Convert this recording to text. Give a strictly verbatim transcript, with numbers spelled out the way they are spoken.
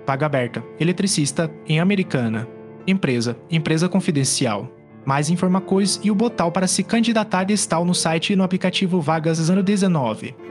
Vaga aberta. Eletricista em Americana. Empresa. Empresa confidencial. Mais informações e o botão para se candidatar está no site e no aplicativo Vagas ano dezenove.